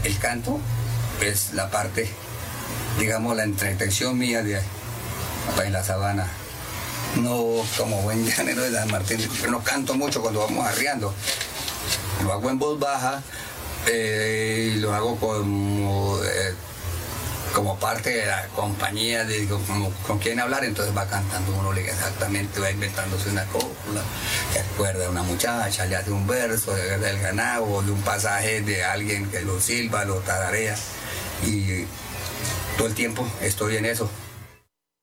el canto es la parte, digamos, la entretención mía de en la sabana. No como buen llanero de San Martín, yo no canto mucho cuando vamos arriando. Lo hago en voz baja y lo hago como parte de la compañía, como con quién hablar, entonces va cantando uno exactamente, va inventándose una copla, que acuerda a una muchacha, le hace un verso del ganado o de un pasaje de alguien que lo silba, lo tararea, y todo el tiempo estoy en eso.